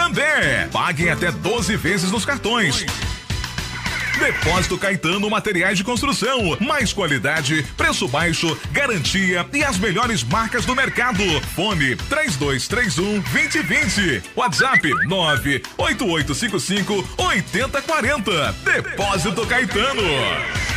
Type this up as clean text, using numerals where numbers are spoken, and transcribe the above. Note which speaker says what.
Speaker 1: Santander. Paguem até 12 vezes nos cartões. Depósito Caetano Materiais de Construção. Mais qualidade, preço baixo, garantia e as melhores marcas do mercado. Fone 3231-2020. WhatsApp 98855-8040. Depósito Caetano.